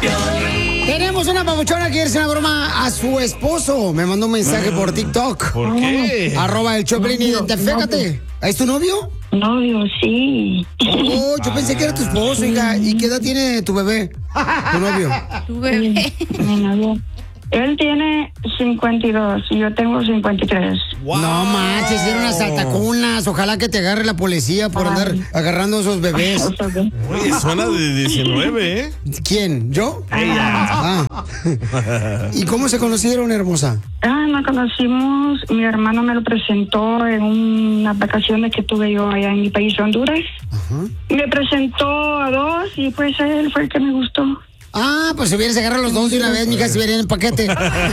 Tenemos una papuchona que quiere hacer una broma a su esposo. Me mandó un mensaje por TikTok. ¿Por qué? arroba el Choplin, identifícate. ¿Es tu novio? Novio, sí. Oh, yo pensé que era tu esposo, hija. ¿Y qué edad tiene tu bebé? Tu novio. Tu bebé. Mi novio. Él tiene 52 y yo tengo 53. Wow. No manches, eran unas saltacunas. Ojalá que te agarre la policía por andar agarrando esos bebés. Oye, suena de 19, ¿eh? ¿Quién? ¿Yo? Ella. ¿Y cómo se conocieron, hermosa? Nos conocimos, mi hermano me lo presentó en unas vacaciones que tuve yo allá en mi país, Honduras. Me presentó a dos y pues él fue el que me gustó. Ah, pues si hubieras agarrado los dos de una vez, mija, si vienen en paquete.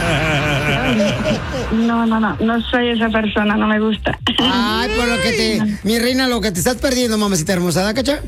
No soy esa persona, no me gusta. Ay, por lo que mi reina, lo que te estás perdiendo, mamacita hermosa, ¿da, cacha?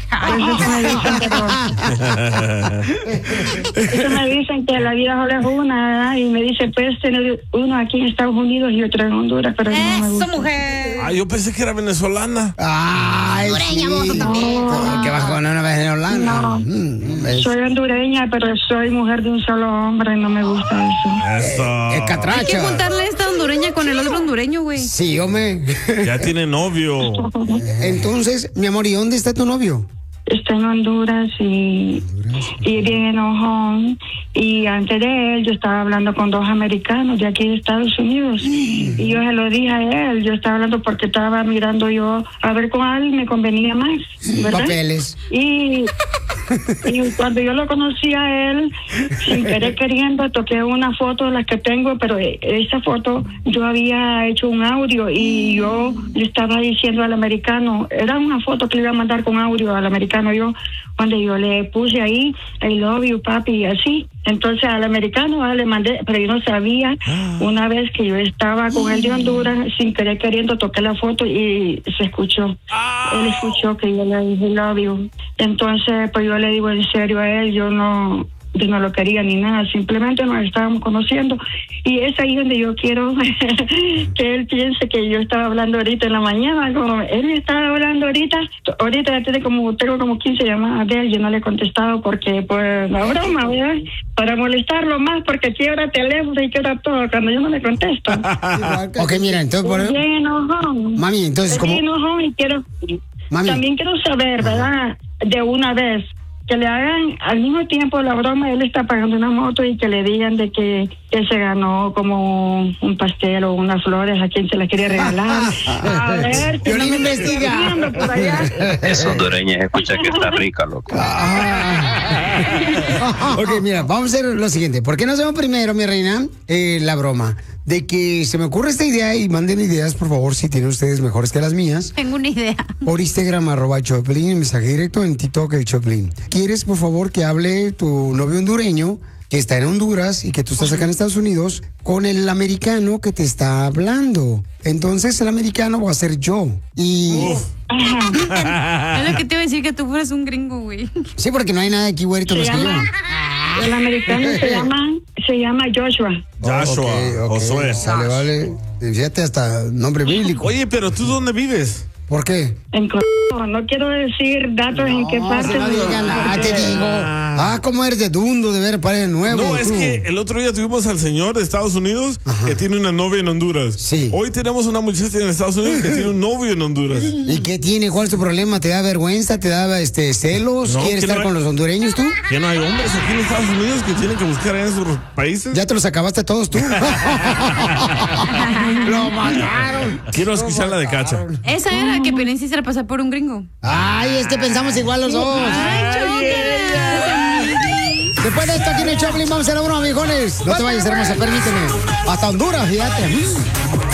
Eso me dicen que la vida solo es una, ¿verdad? Y me dice, puedes tener uno aquí en Estados Unidos y otro en Honduras, pero no me gusta. Mujer! Ah, yo pensé que era venezolana. Ay, hondureña, sí. vos también. Que bajona una venezolana. No, soy hondureña, pero soy mujer de un solo hombre y no me gusta eso. Eso. Es catracha. Hay que juntarle esta hondureña con el otro hondureño, güey. Sí, hombre. Ya tiene novio. Entonces, mi amor, ¿y dónde está tu novio? Está en Honduras y bien enojón. Y antes de él, yo estaba hablando con dos americanos de aquí de Estados Unidos. Y yo se lo dije a él. Yo estaba hablando porque estaba mirando yo a ver cuál me convenía más, ¿verdad? Papeles. Y cuando yo lo conocí a él, sin querer queriendo, toqué una foto de las que tengo, pero esa foto yo había hecho un audio y yo le estaba diciendo al americano, era una foto que le iba a mandar con audio al americano yo, cuando yo le puse ahí, I love you, papi, y así. Entonces al americano le mandé, pero yo no sabía, una vez que yo estaba con él de Honduras, sin querer queriendo, toqué la foto y se escuchó. Él escuchó que yo le dije love you. Entonces, pues yo le digo en serio a él, yo no lo quería ni nada, simplemente nos estábamos conociendo y es ahí donde yo quiero que él piense que yo estaba hablando ahorita en la mañana, como él me estaba hablando ahorita ya tengo como 15 llamadas de él, yo no le he contestado porque pues la broma, ¿verdad? Para molestarlo más porque quiebra teléfono y quiebra todo cuando yo no le contesto. Ok, mira, entonces bien enojón. Mami, entonces como bien enojón y también quiero saber, ¿verdad? De una vez que le hagan al mismo tiempo la broma, él está pagando una moto y que le digan de que se ganó como un pastel o unas flores a quien se las quería regalar. A ver, yo no me investiga. Por allá. Es hondureña, escucha que está rica, loco. Ok, mira, vamos a hacer lo siguiente. ¿Por qué no hacemos primero, mi reina, la broma? De que se me ocurre esta idea y manden ideas, por favor, si tienen ustedes mejores que las mías. Tengo una idea. Por Instagram, @Choplin, mensaje directo en TikTok, el Choplin. ¿Quieres, por favor, que hable tu novio hondureño, que está en Honduras y que tú estás acá en Estados Unidos, con el americano que te está hablando? Entonces, el americano va a ser yo. Y... Es lo que te iba a decir, que tú fueras un gringo, güey. Sí, porque no hay nada aquí, güerito, más que yo. El americano se llama Joshua. Joshua, Josué. Sale, vale. Fíjate, hasta nombre bíblico. Oye, pero ¿tú dónde vives? ¿Por qué? No quiero decir datos en qué parte. No digan nada, te digo. ¿Cómo eres de dundo, de ver pares nuevos? No, es que el otro día tuvimos al señor de Estados Unidos que tiene una novia en Honduras. Sí. Hoy tenemos una muchacha en Estados Unidos que tiene un novio en Honduras. ¿Y qué tiene? ¿Cuál es tu problema? ¿Te da vergüenza? ¿Te da celos? No, ¿Quieres estar con los hondureños tú? ¿Que no hay hombres aquí en Estados Unidos que tienen que buscar en sus países? Ya te los acabaste todos tú. Lo mataron. Quiero escuchar la de Cacha. Esa era que Pelín sí se la pasó por un gringo. Ay, es que pensamos igual los dos. Después de esto aquí en el Choplin vamos a hacer la broma, viejones. No te vayas, hermosa, permíteme. Hasta Honduras, fíjate.